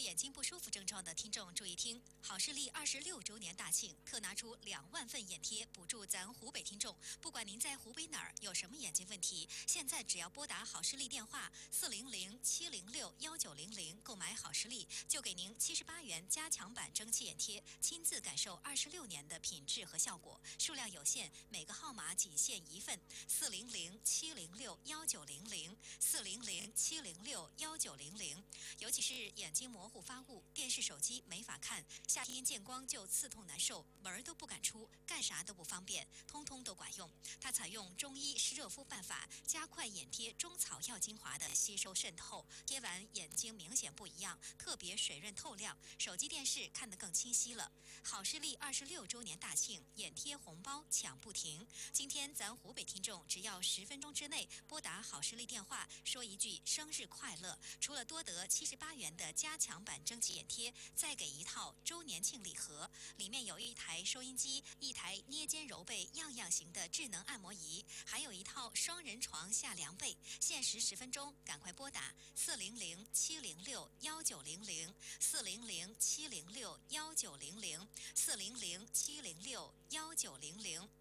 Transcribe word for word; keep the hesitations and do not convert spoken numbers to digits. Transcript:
眼睛不舒服症状的听众注意听，好视力二十六周年大庆特拿出两万份眼贴补助咱湖北听众。不管您在湖北哪儿有什么眼睛问题，现在只要拨打好视力电话四零零七零六幺九零零购买好视力，就给您七十八元加强版蒸汽眼贴，亲自感受二十六年的品质和效果。数量有限，每个号码仅限一份。四零零七零六幺九零零，四零零七零六幺九零零。尤其是眼睛模糊发雾，电视、手机没法看，夏天见光就刺痛难受，门儿都不敢出，干啥都不方便，通通都管用。它采用中医湿热敷办法，加快眼贴中草药精华的吸收渗透，贴完眼睛明显不一样，特别水润透亮，手机电视看得更清晰了。好视力二十六周年大庆，眼贴红包抢不停。今天咱湖北听众只要十分钟之内拨打好视力电话，说一句生日快乐，除了多得七十八元的加强版蒸汽眼贴，再给一套周年庆礼盒，里面有一台收音机、一台捏肩揉背样样行的智能按摩仪，还有一套双人床下凉被。限时十分钟，赶快拨打四零零七零六幺九零零，四零零七零六幺九零零，四零零七零六幺九零零。